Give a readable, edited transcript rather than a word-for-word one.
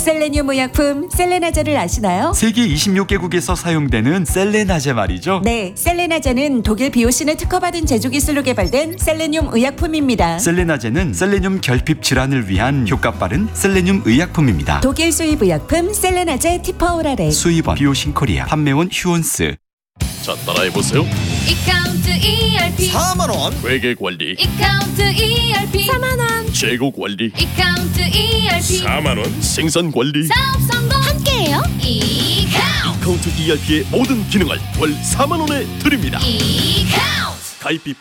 셀레늄 의약품 셀레나제를 아시나요? 세계 26개국에서 사용되는 셀레나제 말이죠. 네, 셀레나제는 독일 비오신을 특허받은 제조 기술로 개발된 셀레늄 의약품입니다. 셀레나제는 셀레늄 결핍 질환을 위한 효과 빠른 셀레늄 의약품입니다. 독일 수입 의약품 셀레나제 티퍼오라렉. 수입원 비오신코리아, 판매원 휴원스. 자, 따라해보세요. 이카운트 ERP 4만원 회계관리, 이카운트 ERP 4만원 재고관리, 이카운트 ERP 4만원 생산관리. 사업 성공 함께해요. 이카운트 카운트 ERP의 모든 기능을 월 4만원에 드립니다. 이카운트 가입비